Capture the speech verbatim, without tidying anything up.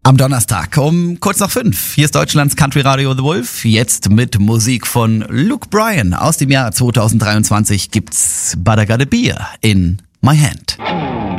Am Donnerstag um kurz nach fünf. Hier ist Deutschlands Country Radio The Wolf. Jetzt mit Musik von Luke Bryan. Aus dem Jahr zweitausenddreiundzwanzig gibt's But I Got a Beer in My Hand.